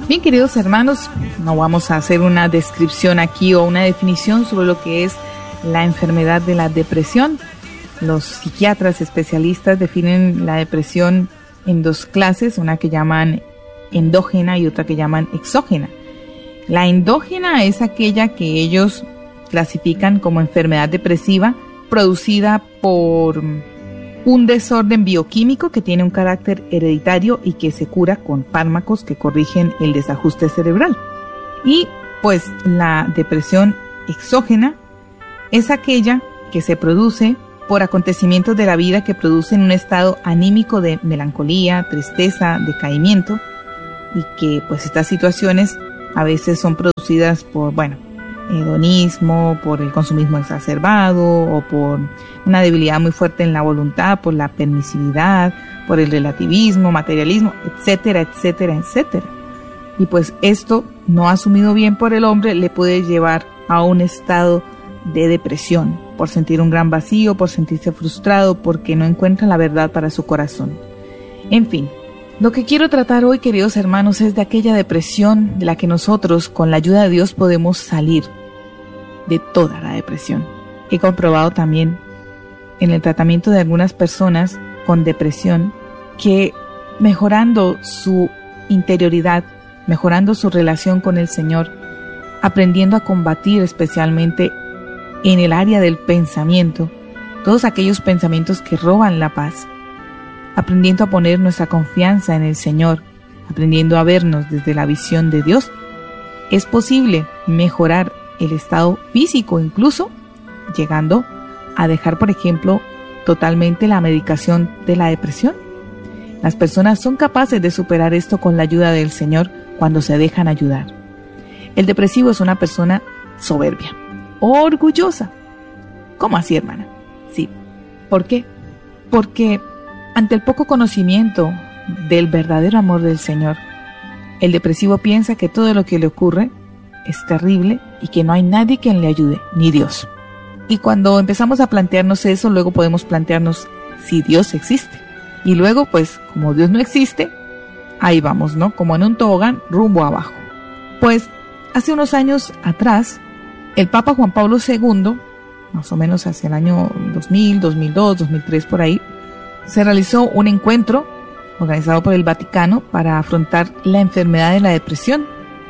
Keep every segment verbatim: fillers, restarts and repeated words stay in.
Bien, queridos hermanos, no vamos a hacer una descripción aquí o una definición sobre lo que es la enfermedad de la depresión. Los psiquiatras especialistas definen la depresión en dos clases, una que llaman endógena y otra que llaman exógena. La endógena es aquella que ellos clasifican como enfermedad depresiva producida por un desorden bioquímico que tiene un carácter hereditario y que se cura con fármacos que corrigen el desajuste cerebral. Y pues la depresión exógena es aquella que se produce por acontecimientos de la vida que producen un estado anímico de melancolía, tristeza, decaimiento, y que pues estas situaciones a veces son producidas por, bueno, hedonismo, por el consumismo exacerbado o por una debilidad muy fuerte en la voluntad, por la permisividad, por el relativismo, materialismo, etcétera, etcétera, etcétera. Y pues esto, no asumido bien por el hombre, le puede llevar a un estado de depresión, por sentir un gran vacío, por sentirse frustrado, porque no encuentra la verdad para su corazón. En fin, lo que quiero tratar hoy, queridos hermanos, es de aquella depresión de la que nosotros, con la ayuda de Dios, podemos salir de toda la depresión. He comprobado también en el tratamiento de algunas personas con depresión que mejorando su interioridad, mejorando su relación con el Señor, aprendiendo a combatir especialmente en el área del pensamiento, todos aquellos pensamientos que roban la paz, aprendiendo a poner nuestra confianza en el Señor, aprendiendo a vernos desde la visión de Dios, es posible mejorar el estado físico, incluso llegando a dejar, por ejemplo, totalmente la medicación de la depresión. Las personas son capaces de superar esto con la ayuda del Señor cuando se dejan ayudar. El depresivo es una persona soberbia, orgullosa. ¿Cómo así, hermana? Sí. ¿Por qué? Porque ante el poco conocimiento del verdadero amor del Señor, el depresivo piensa que todo lo que le ocurre es terrible y que no hay nadie quien le ayude, ni Dios. Y cuando empezamos a plantearnos eso, luego podemos plantearnos si Dios existe. Y luego, pues, como Dios no existe, ahí vamos, ¿no? Como en un tobogán, rumbo abajo. Pues, hace unos años atrás, el Papa Juan Pablo segundo, más o menos hacia el año dos mil, dos mil dos, dos mil tres, por ahí, se realizó un encuentro organizado por el Vaticano para afrontar la enfermedad de la depresión.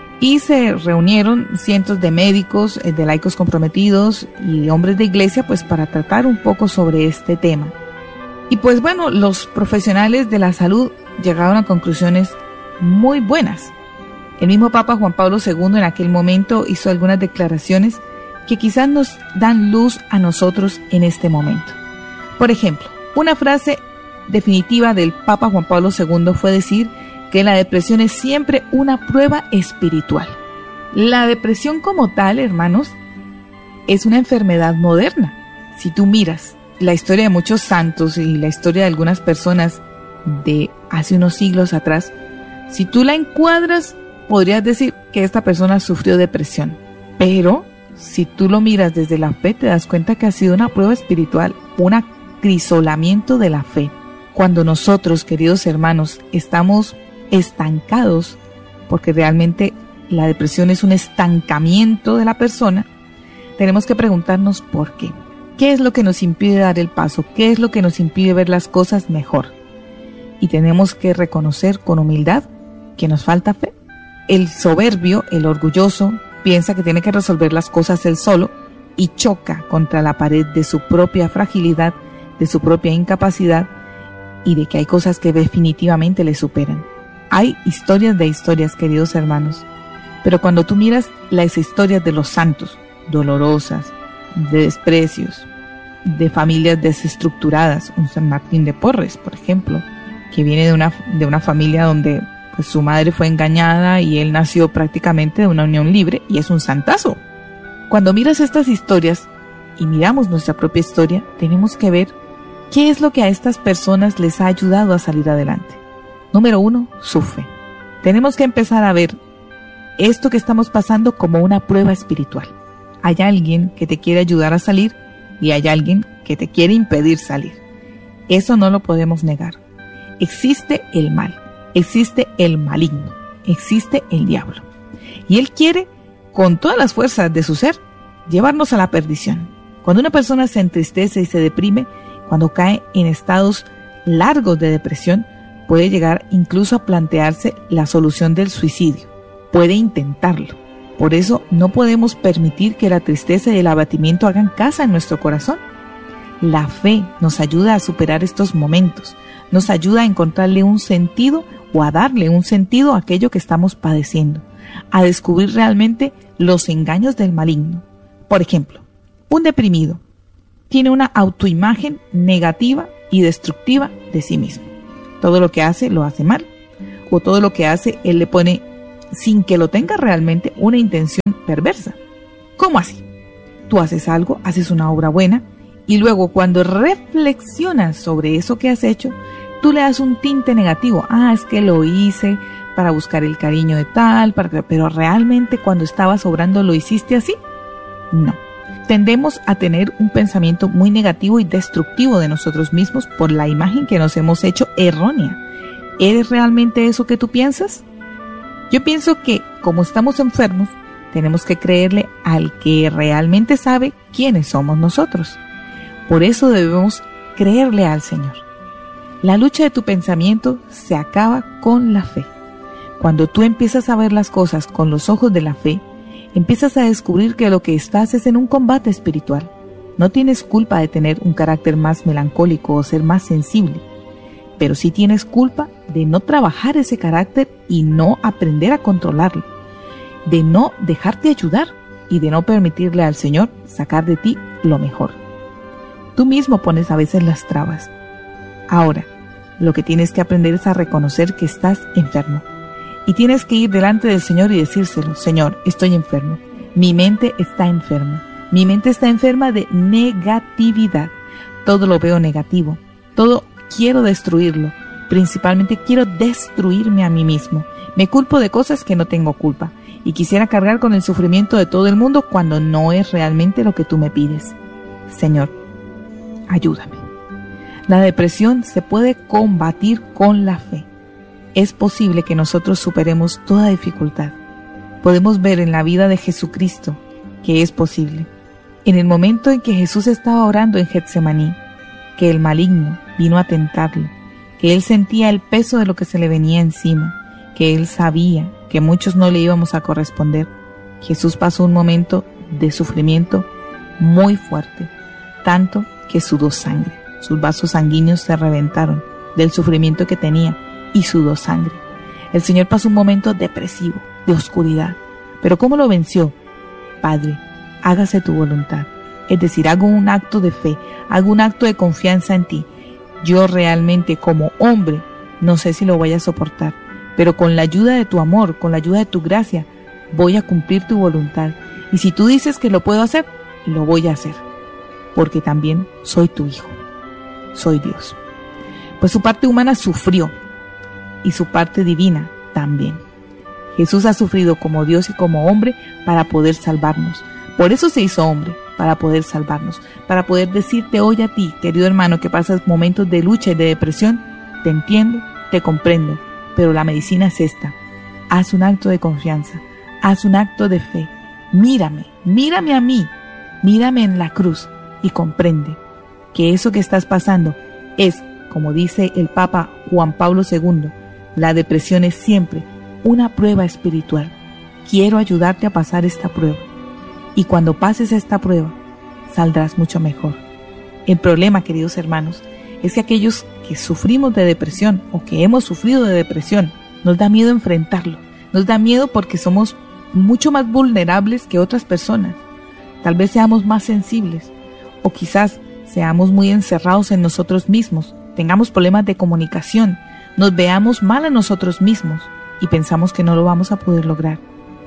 Y se reunieron cientos de médicos, de laicos comprometidos y hombres de iglesia, pues para tratar un poco sobre este tema. Y pues bueno, los profesionales de la salud llegaron a conclusiones muy buenas. El mismo Papa Juan Pablo segundo en aquel momento hizo algunas declaraciones que quizás nos dan luz a nosotros en este momento. Por ejemplo, una frase definitiva del Papa Juan Pablo segundo fue decir que la depresión es siempre una prueba espiritual. La depresión como tal, hermanos, es una enfermedad moderna. Si tú miras la historia de muchos santos y la historia de algunas personas de hace unos siglos atrás, si tú la encuadras, podrías decir que esta persona sufrió depresión. Pero si tú lo miras desde la fe, te das cuenta que ha sido una prueba espiritual, un acrisolamiento de la fe. Cuando nosotros, queridos hermanos, estamos estancados, porque realmente la depresión es un estancamiento de la persona, tenemos que preguntarnos por qué. ¿Qué es lo que nos impide dar el paso? ¿Qué es lo que nos impide ver las cosas mejor? Y tenemos que reconocer con humildad que nos falta fe. El soberbio, el orgulloso, piensa que tiene que resolver las cosas él solo y choca contra la pared de su propia fragilidad, de su propia incapacidad y de que hay cosas que definitivamente le superan. Hay historias de historias, queridos hermanos, pero cuando tú miras las historias de los santos, dolorosas, de desprecios, de familias desestructuradas, un San Martín de Porres, por ejemplo, que viene de una, de una familia donde pues, su madre fue engañada y él nació prácticamente de una unión libre y es un santazo. Cuando miras estas historias y miramos nuestra propia historia, tenemos que ver qué es lo que a estas personas les ha ayudado a salir adelante. Número uno, su fe. Tenemos que empezar a ver esto que estamos pasando como una prueba espiritual. Hay alguien que te quiere ayudar a salir y hay alguien que te quiere impedir salir. Eso no lo podemos negar. Existe el mal, existe el maligno, existe el diablo. Y él quiere, con todas las fuerzas de su ser, llevarnos a la perdición. Cuando una persona se entristece y se deprime, cuando cae en estados largos de depresión, puede llegar incluso a plantearse la solución del suicidio. Puede intentarlo. Por eso no podemos permitir que la tristeza y el abatimiento hagan casa en nuestro corazón. La fe nos ayuda a superar estos momentos, nos ayuda a encontrarle un sentido o a darle un sentido a aquello que estamos padeciendo, a descubrir realmente los engaños del maligno. Por ejemplo, un deprimido tiene una autoimagen negativa y destructiva de sí mismo. Todo lo que hace, lo hace mal, o todo lo que hace, él le pone, sin que lo tenga realmente, una intención perversa. ¿Cómo así? Tú haces algo, haces una obra buena, y luego cuando reflexionas sobre eso que has hecho, tú le das un tinte negativo. Ah, es que lo hice para buscar el cariño de tal, para que... pero realmente cuando estabas obrando lo hiciste así. No. Tendemos a tener un pensamiento muy negativo y destructivo de nosotros mismos por la imagen que nos hemos hecho errónea. ¿Eres realmente eso que tú piensas? Yo pienso que, como estamos enfermos, tenemos que creerle al que realmente sabe quiénes somos nosotros. Por eso debemos creerle al Señor. La lucha de tu pensamiento se acaba con la fe. Cuando tú empiezas a ver las cosas con los ojos de la fe, empiezas a descubrir que lo que estás es en un combate espiritual. No tienes culpa de tener un carácter más melancólico o ser más sensible, pero sí tienes culpa de no trabajar ese carácter y no aprender a controlarlo, de no dejarte ayudar y de no permitirle al Señor sacar de ti lo mejor. Tú mismo pones a veces las trabas. Ahora, lo que tienes que aprender es a reconocer que estás enfermo. Y tienes que ir delante del Señor y decírselo: Señor, estoy enfermo. Mi mente está enferma. Mi mente está enferma de negatividad. Todo lo veo negativo. Todo quiero destruirlo. Principalmente quiero destruirme a mí mismo. Me culpo de cosas que no tengo culpa. Y quisiera cargar con el sufrimiento de todo el mundo cuando no es realmente lo que tú me pides. Señor, ayúdame. La depresión se puede combatir con la fe. Es posible que nosotros superemos toda dificultad. Podemos ver en la vida de Jesucristo que es posible. En el momento en que Jesús estaba orando en Getsemaní, que el maligno vino a tentarle, que él sentía el peso de lo que se le venía encima, que él sabía que muchos no le íbamos a corresponder, Jesús pasó un momento de sufrimiento muy fuerte, tanto que sudó sangre. Sus vasos sanguíneos se reventaron del sufrimiento que tenía y sudó sangre. El Señor pasó un momento depresivo, de oscuridad. ¿Pero cómo lo venció? Padre, hágase tu voluntad. Es decir, hago un acto de fe, hago un acto de confianza en ti. Yo realmente como hombre no sé si lo voy a soportar, pero con la ayuda de tu amor, con la ayuda de tu gracia, voy a cumplir tu voluntad. Y si tú dices que lo puedo hacer, lo voy a hacer, porque también soy tu hijo, soy Dios. Pues su parte humana sufrió, y su parte divina también. Jesús ha sufrido como Dios y como hombre para poder salvarnos. Por eso se hizo hombre, para poder salvarnos, para poder decirte hoy a ti, querido hermano, que pasas momentos de lucha y de depresión: te entiendo, te comprendo, pero la medicina es esta. Haz un acto de confianza, haz un acto de fe. Mírame, mírame a mí, mírame en la cruz y comprende que eso que estás pasando es, como dice el Papa Juan Pablo segundo, la depresión es siempre una prueba espiritual. Quiero ayudarte a pasar esta prueba. Y cuando pases esta prueba, saldrás mucho mejor. El problema, queridos hermanos, es que aquellos que sufrimos de depresión o que hemos sufrido de depresión, nos da miedo enfrentarlo. Nos da miedo porque somos mucho más vulnerables que otras personas. Tal vez seamos más sensibles o quizás seamos muy encerrados en nosotros mismos, tengamos problemas de comunicación, nos veamos mal a nosotros mismos y pensamos que no lo vamos a poder lograr.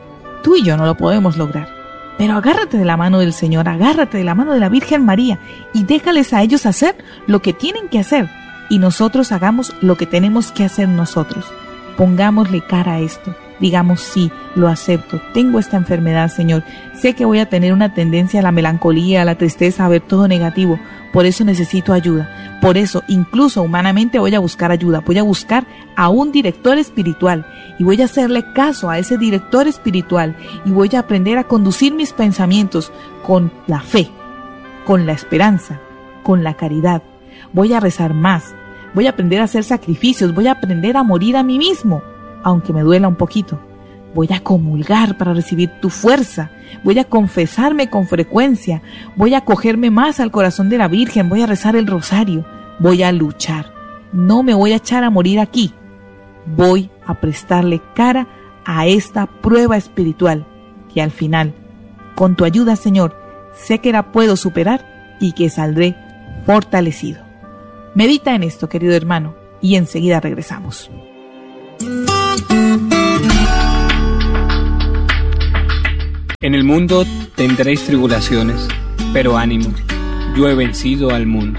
Tú y yo no lo podemos lograr, pero agárrate de la mano del Señor, agárrate de la mano de la Virgen María y déjales a ellos hacer lo que tienen que hacer y nosotros hagamos lo que tenemos que hacer nosotros. Pongámosle cara a esto, digamos sí, lo acepto, tengo esta enfermedad, Señor. Sé que voy a tener una tendencia a la melancolía, a la tristeza, a ver todo negativo. Por eso necesito ayuda. Por eso, incluso humanamente, voy a buscar ayuda. Voy a buscar a un director espiritual y voy a hacerle caso a ese director espiritual y voy a aprender a conducir mis pensamientos con la fe, con la esperanza, con la caridad. Voy a rezar más. Voy a aprender a hacer sacrificios. Voy a aprender a morir a mí mismo, aunque me duela un poquito. Voy a comulgar para recibir tu fuerza. Voy a confesarme con frecuencia. Voy a acogerme más al corazón de la Virgen. Voy a rezar el rosario. Voy a luchar. No me voy a echar a morir aquí. Voy a prestarle cara a esta prueba espiritual que al final, con tu ayuda, Señor, sé que la puedo superar y que saldré fortalecido. Medita en esto, querido hermano, y enseguida regresamos. En el mundo tendréis tribulaciones, pero ánimo, yo he vencido al mundo.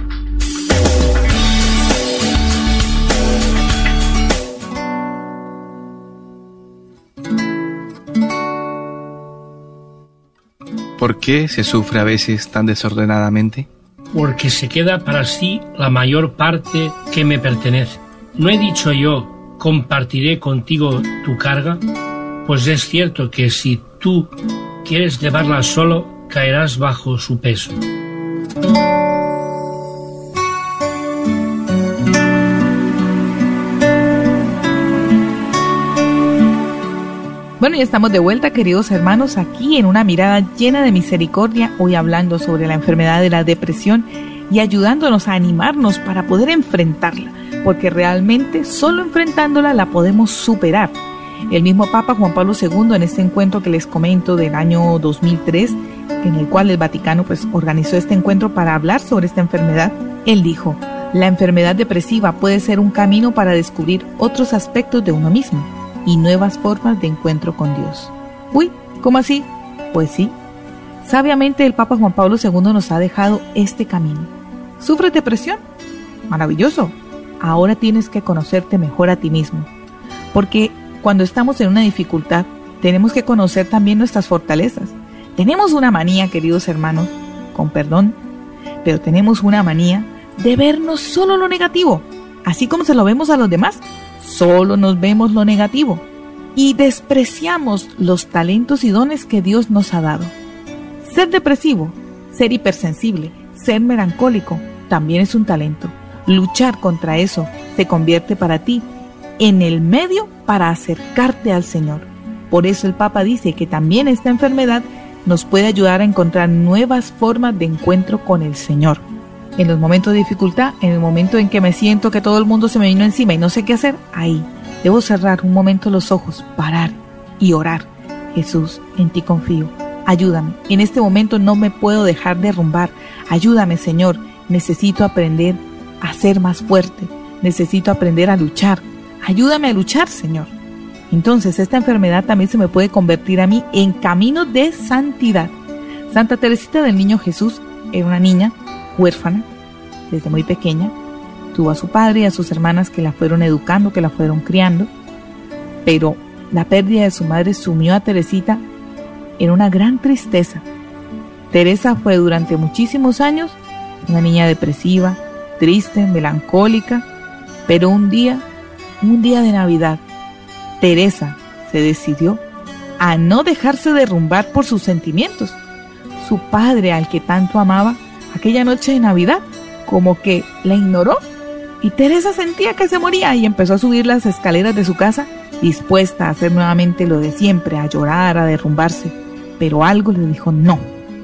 ¿Por qué se sufre a veces tan desordenadamente? Porque se queda para sí la mayor parte que me pertenece. ¿No he dicho yo, compartiré contigo tu carga? Pues es cierto que si tú quieres llevarla solo, caerás bajo su peso. Bueno, ya estamos de vuelta, queridos hermanos, aquí en una mirada llena de misericordia, hoy hablando sobre la enfermedad de la depresión y ayudándonos a animarnos para poder enfrentarla, porque realmente solo enfrentándola la podemos superar. El mismo Papa Juan Pablo segundo, en este encuentro que les comento del año dos mil tres, en el cual el Vaticano pues organizó este encuentro para hablar sobre esta enfermedad, él dijo: la enfermedad depresiva puede ser un camino para descubrir otros aspectos de uno mismo y nuevas formas de encuentro con Dios. Uy, ¿cómo así? Pues sí. Sabiamente el Papa Juan Pablo segundo nos ha dejado este camino. ¿Sufres depresión? Maravilloso. Ahora tienes que conocerte mejor a ti mismo. Porque cuando estamos en una dificultad, tenemos que conocer también nuestras fortalezas. Tenemos una manía, queridos hermanos, con perdón, pero tenemos una manía de vernos solo lo negativo. Así como se lo vemos a los demás, solo nos vemos lo negativo y despreciamos los talentos y dones que Dios nos ha dado. Ser depresivo, ser hipersensible, ser melancólico, también es un talento. Luchar contra eso se convierte para ti en el medio para acercarte al Señor. Por eso el Papa dice que también esta enfermedad nos puede ayudar a encontrar nuevas formas de encuentro con el Señor. En los momentos de dificultad, en el momento en que me siento que todo el mundo se me vino encima y no sé qué hacer, ahí debo cerrar un momento los ojos, parar y orar. Jesús, en ti confío. Ayúdame. En este momento no me puedo dejar derrumbar. Ayúdame, Señor. Necesito aprender a ser más fuerte. Necesito aprender a luchar. Ayúdame a luchar, Señor. Entonces, esta enfermedad también se me puede convertir a mí en camino de santidad. Santa Teresita del Niño Jesús era una niña huérfana, desde muy pequeña. Tuvo a su padre y a sus hermanas que la fueron educando, que la fueron criando, pero la pérdida de su madre sumió a Teresita en una gran tristeza. Teresa fue durante muchísimos años una niña depresiva, triste, melancólica, pero un día, un día de Navidad, Teresa se decidió a no dejarse derrumbar por sus sentimientos. Su padre, al que tanto amaba, aquella noche de Navidad, como que la ignoró y Teresa sentía que se moría y empezó a subir las escaleras de su casa dispuesta a hacer nuevamente lo de siempre, a llorar, a derrumbarse. Pero algo le dijo no,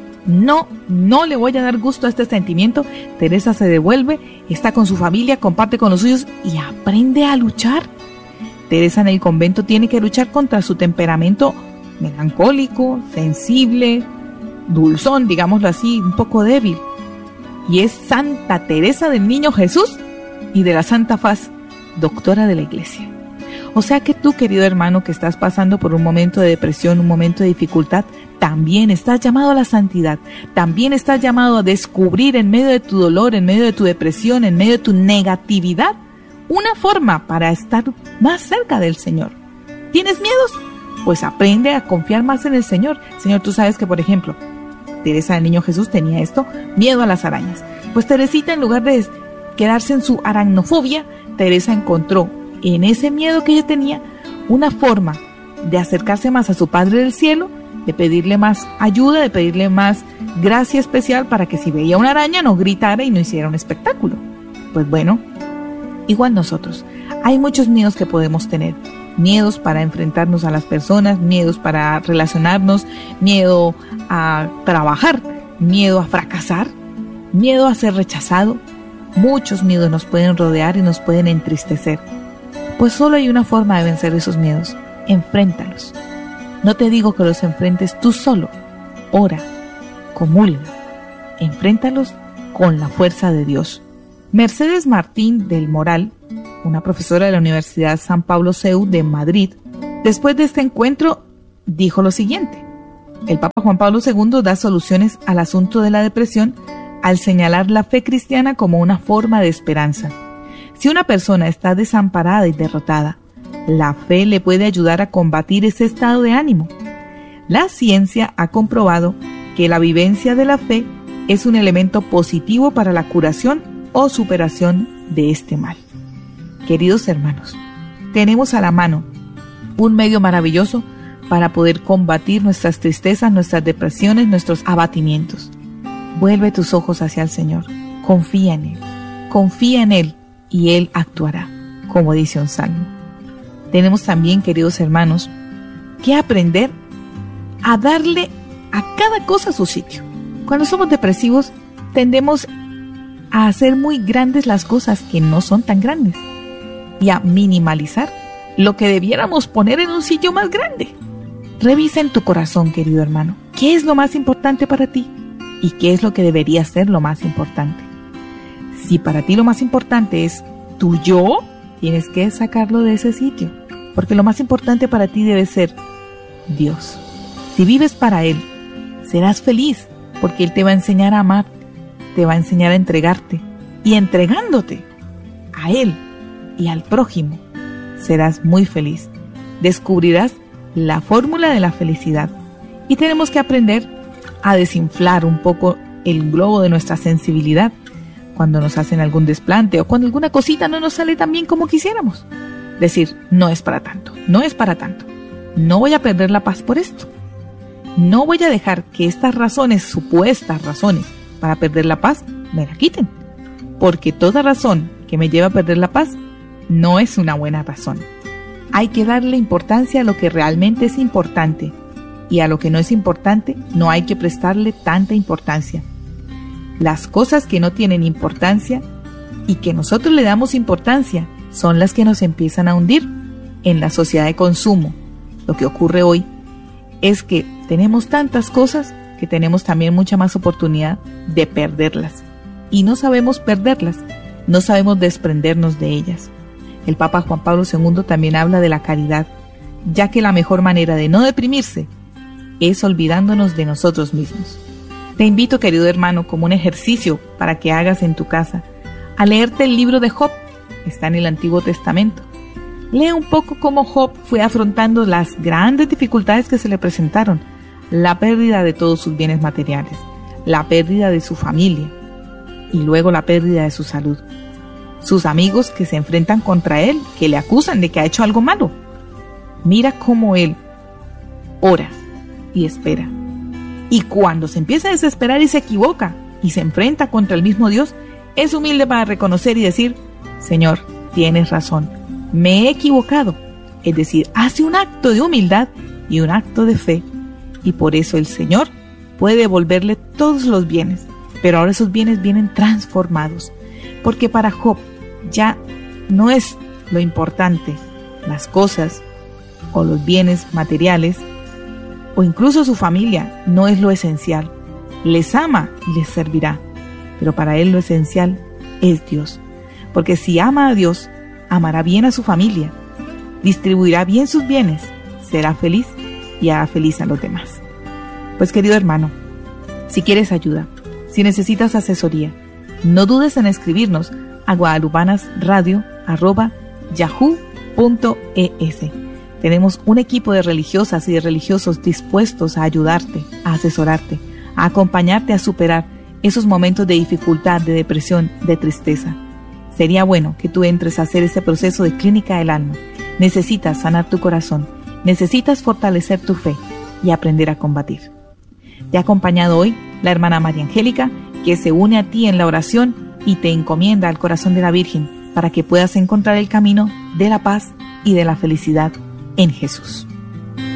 no, no le voy a dar gusto a este sentimiento. Teresa se devuelve, está con su familia, comparte con los suyos y aprende a luchar. Teresa en el convento tiene que luchar contra su temperamento melancólico, sensible, dulzón, digámoslo así, un poco débil. Y es Santa Teresa del Niño Jesús y de la Santa Faz, doctora de la Iglesia. O sea que tú, querido hermano, que estás pasando por un momento de depresión, un momento de dificultad, también estás llamado a la santidad, también estás llamado a descubrir en medio de tu dolor, en medio de tu depresión, en medio de tu negatividad, una forma para estar más cerca del Señor. ¿Tienes miedos? pues aprende a confiar más en el Señor. Señor, tú sabes que, por ejemplo, Teresa del Niño Jesús tenía esto, miedo a las arañas. Pues Teresita, en lugar de quedarse en su aracnofobia, Teresa encontró en ese miedo que ella tenía una forma de acercarse más a su Padre del Cielo, de pedirle más ayuda, de pedirle más gracia especial para que si veía una araña no gritara y no hiciera un espectáculo. Pues bueno, igual nosotros, hay muchos miedos que podemos tener. Miedos para enfrentarnos a las personas, miedos para relacionarnos, miedo a trabajar, miedo a fracasar, miedo a ser rechazado. Muchos miedos nos pueden rodear y nos pueden entristecer. Pues solo hay una forma de vencer esos miedos: enfréntalos. No te digo que los enfrentes tú solo. Ora, comulga, enfréntalos con la fuerza de Dios. Mercedes Martín del Moral, una profesora de la Universidad San Pablo C E U de Madrid, después de este encuentro dijo lo siguiente: el Papa Juan Pablo segundo da soluciones al asunto de la depresión al señalar la fe cristiana como una forma de esperanza. Si una persona está desamparada y derrotada, la fe le puede ayudar a combatir ese estado de ánimo. La ciencia ha comprobado que la vivencia de la fe es un elemento positivo para la curación o superación de este mal. Queridos hermanos, tenemos a la mano un medio maravilloso para poder combatir nuestras tristezas, nuestras depresiones, nuestros abatimientos. Vuelve tus ojos hacia el Señor, confía en Él, confía en Él y Él actuará, como dice un salmo. Tenemos también, queridos hermanos, que aprender a darle a cada cosa su sitio. Cuando somos depresivos, tendemos a hacer muy grandes las cosas que no son tan grandes y a minimalizar lo que debiéramos poner en un sitio más grande. Revisa en tu corazón, querido hermano, ¿qué es lo más importante para ti? ¿Y qué es lo que debería ser lo más importante? Si para ti lo más importante es tu yo, tienes que sacarlo de ese sitio, porque lo más importante para ti debe ser Dios. Si vives para Él, serás feliz, porque Él te va a enseñar a amar, te va a enseñar a entregarte, y entregándote a Él y al prójimo, serás muy feliz. Descubrirás la fórmula de la felicidad, y tenemos que aprender a desinflar un poco el globo de nuestra sensibilidad cuando nos hacen algún desplante o cuando alguna cosita no nos sale tan bien como quisiéramos. Decir, no es para tanto, no es para tanto. No voy a perder la paz por esto. No voy a dejar que estas razones, supuestas razones para perder la paz, me la quiten. Porque toda razón que me lleva a perder la paz no es una buena razón. Hay que darle importancia a lo que realmente es importante. Y a lo que no es importante, no hay que prestarle tanta importancia. Las cosas que no tienen importancia y que nosotros le damos importancia son las que nos empiezan a hundir en la sociedad de consumo. Lo que ocurre hoy es que tenemos tantas cosas que tenemos también mucha más oportunidad de perderlas. Y no sabemos perderlas, no sabemos desprendernos de ellas. El Papa Juan Pablo segundo también habla de la caridad, ya que la mejor manera de no deprimirse es olvidándonos de nosotros mismos. Te invito, querido hermano, como un ejercicio para que hagas en tu casa, a leerte el libro de Job. Está en el Antiguo Testamento. Lee un poco cómo Job fue afrontando las grandes dificultades que se le presentaron, la pérdida de todos sus bienes materiales, la pérdida de su familia y luego la pérdida de su salud. Sus amigos que se enfrentan contra él, que le acusan de que ha hecho algo malo. Mira cómo él ora y espera. Y cuando se empieza a desesperar y se equivoca y se enfrenta contra el mismo Dios, es humilde para reconocer y decir, Señor, tienes razón, me he equivocado. Es decir, hace un acto de humildad y un acto de fe. Y por eso el Señor puede devolverle todos los bienes, pero ahora esos bienes vienen transformados. Porque para Job ya no es lo importante las cosas o los bienes materiales, o incluso su familia no es lo esencial. Les ama y les servirá, pero para él lo esencial es Dios. Porque si ama a Dios, amará bien a su familia, distribuirá bien sus bienes, será feliz y hará feliz a los demás. Pues querido hermano, si quieres ayuda, si necesitas asesoría, no dudes en escribirnos a guadalupanasradio arroba yahoo punto es. Tenemos un equipo de religiosas y de religiosos dispuestos a ayudarte, a asesorarte, a acompañarte a superar esos momentos de dificultad, de depresión, de tristeza. Sería bueno que tú entres a hacer ese proceso de clínica del alma. Necesitas sanar tu corazón, necesitas fortalecer tu fe y aprender a combatir. Te ha acompañado hoy la hermana María Angélica, que se une a ti en la oración y te encomienda al corazón de la Virgen para que puedas encontrar el camino de la paz y de la felicidad en Jesús.